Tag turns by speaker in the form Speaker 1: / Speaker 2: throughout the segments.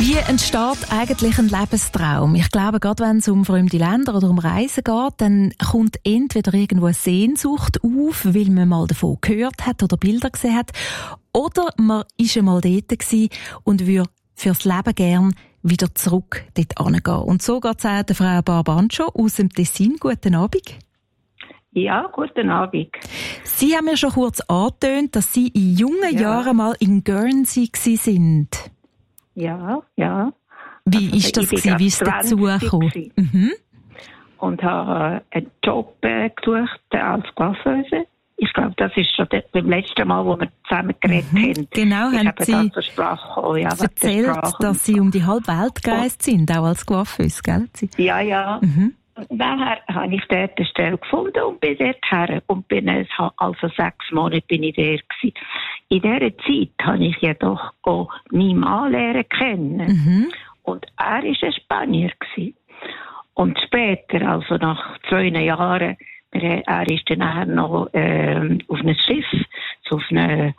Speaker 1: Wie entsteht eigentlich ein Lebenstraum? Ich glaube, gerade wenn es um fremde Länder oder um Reisen geht, dann kommt entweder irgendwo eine Sehnsucht auf, weil man mal davon gehört hat oder Bilder gesehen hat, oder man ist einmal dort gewesen und würde fürs Leben gern wieder zurück dort hingehen. Und so geht es auch der Frau Barbancho aus dem Tessin. Guten Abend.
Speaker 2: Ja, guten Abend.
Speaker 1: Sie haben mir schon kurz angetönt, dass Sie in jungen Jahren mal in Guernsey waren.
Speaker 2: Ja.
Speaker 1: Wie ist das gewesen? Wie ist es dazu gekommen? Mhm.
Speaker 2: Und habe einen Job gesucht als Coiffeuse. Ich glaube, das ist schon beim letzten Mal, wo wir zusammen geredet haben.
Speaker 1: Genau, haben Sie
Speaker 2: zur Sprache gekommen,
Speaker 1: erzählt, dass Sie um die halbe Welt gereist sind, auch als Coiffeuse, gell?
Speaker 2: Ja.
Speaker 1: Mhm.
Speaker 2: Und nachher habe ich dort eine Stelle gefunden und bin dort her. Und also 6 Monate bin ich dort gewesen. In dieser Zeit habe ich jedoch auch meinen Mann lernen kennen.
Speaker 1: Mhm.
Speaker 2: Und er war ein Spanier gewesen. Und später, also nach 2 Jahren, er ist dann nachher noch auf einem Schiff, so auf einem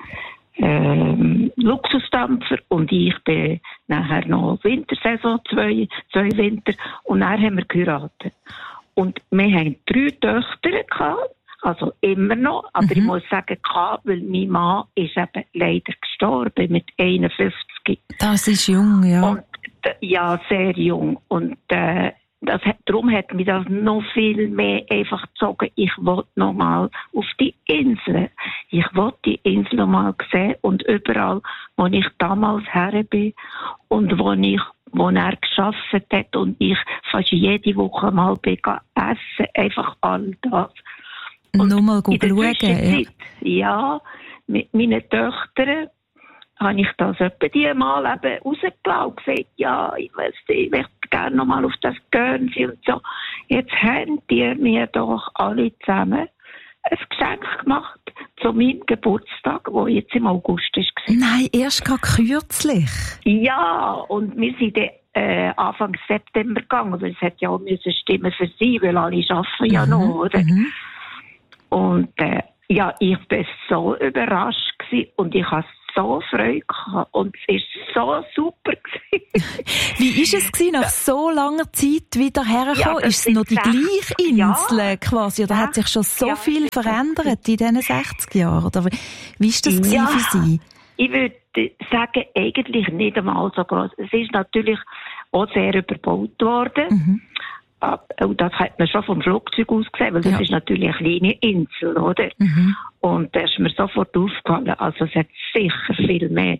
Speaker 2: Luxusdampfer, und ich bin nachher noch Wintersaison, 2 Winter, und dann haben wir geheiratet. Und wir haben 3 Töchter gehabt, also immer noch, aber ich muss sagen, weil mein Mann ist eben leider gestorben mit 51.
Speaker 1: Das ist jung, ja.
Speaker 2: Und, ja, sehr jung. Und darum hat mich das noch viel mehr einfach gezogen. Ich wollte noch mal auf die Insel. Ich wollte die Insel noch mal sehen, und überall, wo ich damals her bin und wo er gearbeitet hat und ich fast jede Woche mal bin essen, einfach all das. Und
Speaker 1: nur mal schauen,
Speaker 2: ja, mit meinen Töchtern habe ich das etwa die mal eben rausgelassen und gesagt, ja, ich möchte gerne noch mal auf das Guernsey und so. Jetzt haben die mir doch alle zusammen ein Geschenk gemacht zu meinem Geburtstag, der jetzt im August war.
Speaker 1: Nein, erst gerade kürzlich.
Speaker 2: Ja, und wir sind Anfang September gegangen, weil es hat ja auch stimmen für sie, weil alle arbeiten ja noch, oder? Mhm. Und ja, ich war so überrascht gewesen, und ich habe so Freude gehabt, und es war so super gewesen.
Speaker 1: Wie war es gewesen, nach so langer Zeit wieder hergekommen? Ja, ist es noch die gleiche Insel quasi? Oder hat sich schon so viel verändert in diesen 60 Jahren? Oder wie war das für Sie?
Speaker 2: Ich würde sagen, eigentlich nicht einmal so groß. Es ist natürlich auch sehr überbaut worden. Mhm. Und das hat man schon vom Flugzeug aus gesehen, weil das ist natürlich eine kleine Insel, oder? Mhm. Und da ist mir sofort aufgefallen, also es hat sicher viel mehr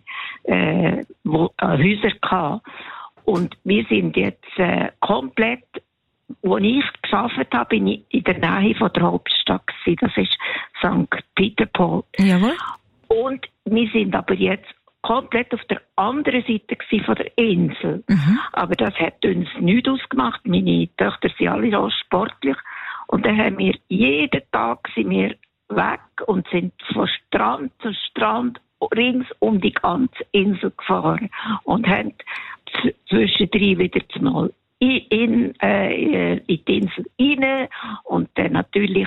Speaker 2: Häuser gehabt. Und wir sind jetzt komplett, wo ich gearbeitet habe, bin ich in der Nähe von der Hauptstadt gewesen. Das ist St. Peter-Port.
Speaker 1: Jawohl.
Speaker 2: Und wir sind aber jetzt komplett auf der anderen Seite von der Insel. Mhm. Aber das hat uns nichts ausgemacht. Meine Töchter sind alle auch sportlich. Und dann haben wir jeden Tag weg und sind von Strand zu Strand rings um die ganze Insel gefahren. Und haben zwischendrin wieder mal in die Insel rein und dann natürlich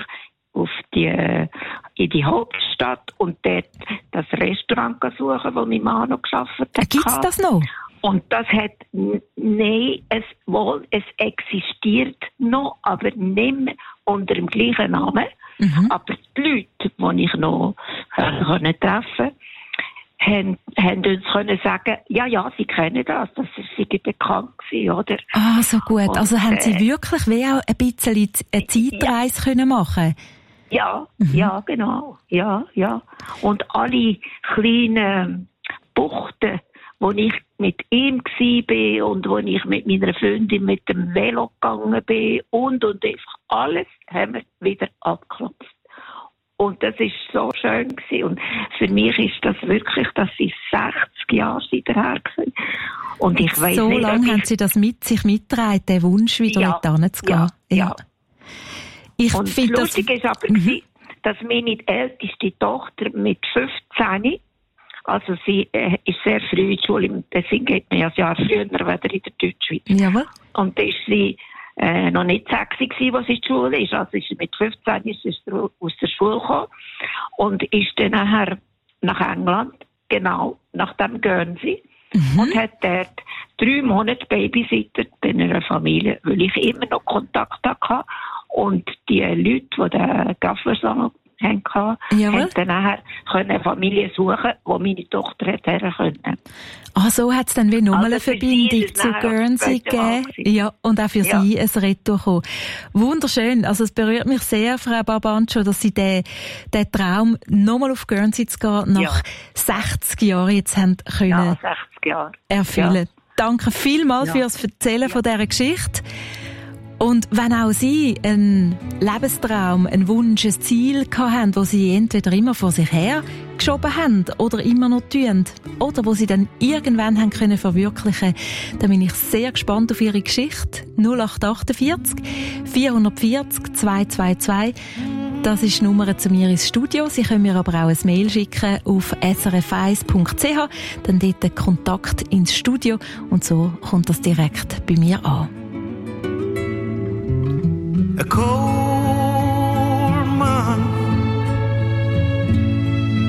Speaker 2: in die Hauptstadt und dort das Restaurant suchen, wo mein Mann noch gearbeitet hat.
Speaker 1: Gibt es das noch?
Speaker 2: Und das hat, es existiert noch, aber nicht mehr unter dem gleichen Namen. Mhm. Aber die Leute, die ich noch treffen konnte, haben uns können sagen, ja, sie kennen das sei bekannt gewesen, oder?
Speaker 1: Ah, so gut. Und, also haben Sie wirklich wie auch ein bisschen eine Zeitreise können machen?
Speaker 2: Ja, ja, genau. Ja. Und alle kleinen Buchten, wo ich mit ihm war und wo ich mit meiner Freundin mit dem Velo gegangen bin und einfach alles haben wir wieder abgeklopft. Und das war so schön gewesen. Und für mich ist das wirklich, dass sie 60 Jahre her sind. Und ich weiss
Speaker 1: so
Speaker 2: nicht,
Speaker 1: lange haben Sie das sich mitgetragen, den Wunsch, wieder dort hinzugehen.
Speaker 2: Ja.
Speaker 1: Und
Speaker 2: das Lustige ist aber, dass meine älteste Tochter mit 15, also sie ist sehr früh in die Schule, deswegen geht man ja ein Jahr früher wieder in der Deutschschweiz.
Speaker 1: Jawohl.
Speaker 2: Und da ist sie noch nicht 6 gewesen, als sie in die Schule ist. Also ist sie mit 15 ist sie aus der Schule gekommen und ist dann nachher nach England, genau, nach dem Guernsey. Und hat dort 3 Monate Babysitter bei einer Familie, weil ich immer noch Kontakt hatte. Und die Leute, die den Gaffersong hatten, haben dann nachher eine Familie suchen, wo meine Tochter her können.
Speaker 1: Ah, so hat es dann wie nochmal eine Verbindung zu Guernsey gegeben. Ja, und auch für Sie ein Retour gekommen. Wunderschön. Also es berührt mich sehr, Frau Barbancho, dass Sie den Traum, nochmal auf Guernsey zu gehen, nach 60 Jahren jetzt haben können
Speaker 2: 60 Jahre.
Speaker 1: Erfüllen. Ja. Danke vielmals fürs Erzählen von dieser Geschichte. Und wenn auch Sie einen Lebenstraum, einen Wunsch, ein Ziel hatten, wo Sie entweder immer vor sich her geschoben haben oder immer noch tun, oder wo Sie dann irgendwann haben können verwirklichen, dann bin ich sehr gespannt auf Ihre Geschichte. 0848 440 222. Das ist die Nummer zu mir ins Studio. Sie können mir aber auch ein Mail schicken auf srf1.ch, dann dort den Kontakt ins Studio und so kommt das direkt bei mir an.
Speaker 3: A cold